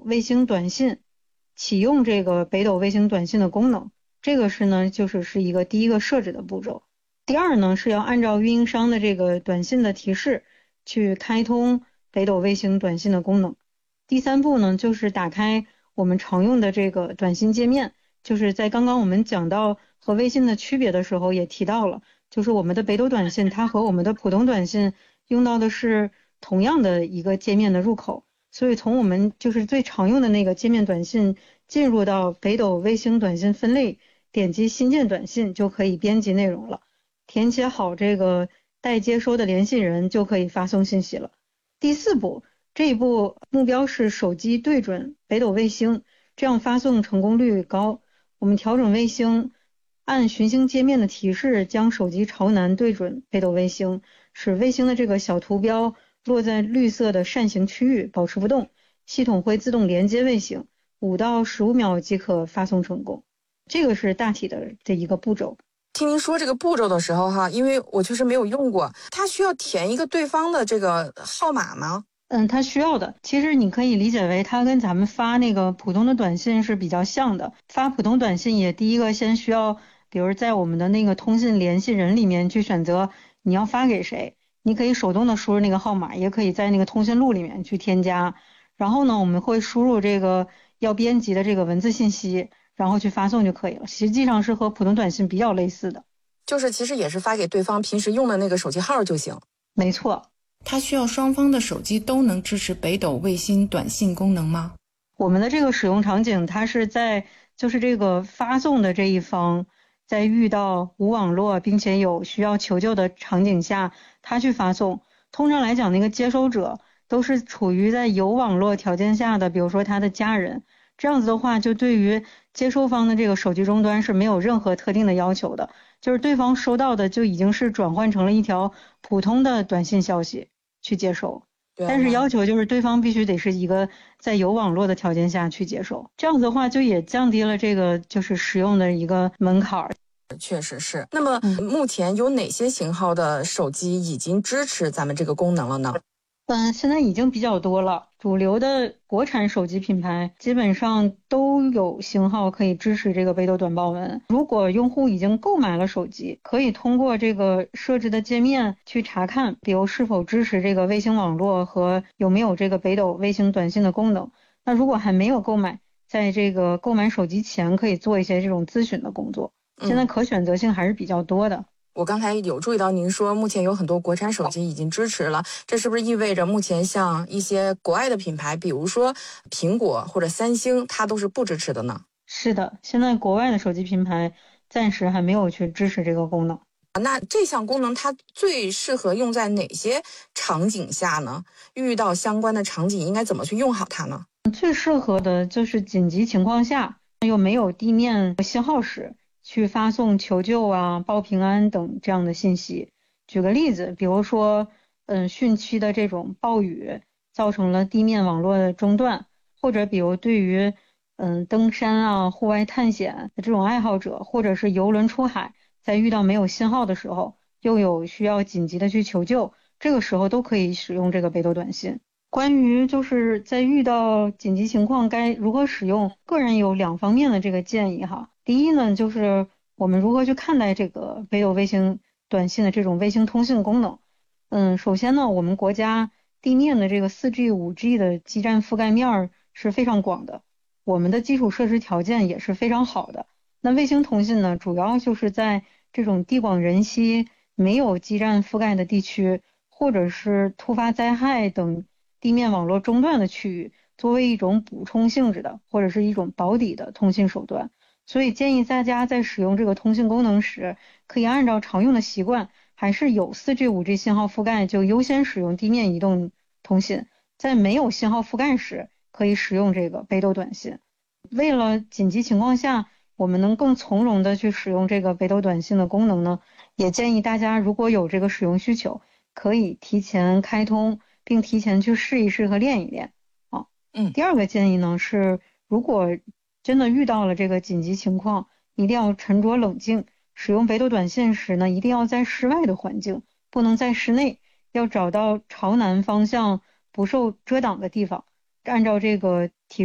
卫星短信，启用这个北斗卫星短信的功能。这个是一个第一个设置的步骤。第二呢，是要按照运营商的这个短信的提示去开通北斗卫星短信的功能。第三步呢，就是打开我们常用的这个短信界面，就是在刚刚我们讲到和微信的区别的时候也提到了，就是我们的北斗短信它和我们的普通短信用到的是同样的一个界面的入口，所以从我们就是最常用的那个界面短信进入到北斗卫星短信分类，点击新建短信就可以编辑内容了，填写好这个待接收的联系人就可以发送信息了。第四步，这一步目标是手机对准北斗卫星，这样发送成功率高。我们调整卫星，按寻星界面的提示将手机朝南对准北斗卫星，使卫星的这个小图标落在绿色的扇形区域，保持不动，系统会自动连接卫星，5到15秒即可发送成功。这个是大体的这一个步骤。 听您说这个步骤的时候哈，因为我确实没有用过，它需要填一个对方的这个号码吗？ 它需要的。其实你可以理解为它跟咱们发那个普通的短信是比较像的。发普通短信也第一个先需要，比如在我们的那个通信联系人里面去选择你要发给谁，你可以手动的输入那个号码，也可以在那个通讯录里面去添加。然后呢，我们会输入这个要编辑的这个文字信息，然后去发送就可以了。实际上是和普通短信比较类似的， 就是其实也是发给对方平时用的那个手机号就行。 没错。 它需要双方的手机都能支持北斗卫星短信功能吗？ 我们的这个使用场景，它是在就是这个发送的这一方，在遇到无网络并且有需要求救的场景下，他去发送。通常来讲，那个接收者都是处于在有网络条件下的，比如说他的家人。这样子的话，就对于接收方的这个手机终端是没有任何特定的要求的，就是对方收到的就已经是转换成了一条普通的短信消息去接收。但是要求就是对方必须得是一个在有网络的条件下去接收，这样子的话就也降低了这个就是使用的一个门槛。 确实是。那么目前有哪些型号的手机已经支持咱们这个功能了呢？ 现在已经比较多了，主流的国产手机品牌基本上都有型号可以支持这个北斗短报文。如果用户已经购买了手机，可以通过这个设置的界面去查看，比如是否支持这个卫星网络和有没有这个北斗卫星短信的功能。那如果还没有购买，在这个购买手机前可以做一些这种咨询的工作。现在可选择性还是比较多的。 我刚才有注意到您说目前有很多国产手机已经支持了，这是不是意味着目前像一些国外的品牌，比如说苹果或者三星，它都是不支持的呢？ 是的，现在国外的手机品牌暂时还没有去支持这个功能。 那这项功能它最适合用在哪些场景下呢？遇到相关的场景应该怎么去用好它呢？ 最适合的就是紧急情况下又没有地面信号时去发送求救啊、报平安等这样的信息。举个例子，比如说汛期的这种暴雨造成了地面网络的中断，或者比如对于登山啊、户外探险的这种爱好者，或者是游轮出海，在遇到没有信号的时候，又有需要紧急的去求救，这个时候都可以使用这个北斗短信。关于就是在遇到紧急情况该如何使用，个人有2方面的这个建议哈。第一呢，就是我们如何去看待这个北斗卫星短信的这种卫星通信功能。首先呢，我们国家地面的这个 4G、5G 的基站覆盖面是非常广的，我们的基础设施条件也是非常好的。那卫星通信呢，主要就是在这种地广人稀、没有基站覆盖的地区，或者是突发灾害等地面网络中断的区域，作为一种补充性质的或者是一种保底的通信手段。所以建议大家在使用这个通信功能时，可以按照常用的习惯，还是有 4G、5G 信号覆盖就优先使用地面移动通信，在没有信号覆盖时可以使用这个北斗短信。为了紧急情况下我们能更从容的去使用这个北斗短信的功能呢，也建议大家如果有这个使用需求，可以提前开通并提前去试一试和练一练。第二个建议呢是，如果真的遇到了这个紧急情况，一定要沉着冷静。使用北斗短信时呢，一定要在室外的环境，不能在室内，要找到朝南方向不受遮挡的地方，按照这个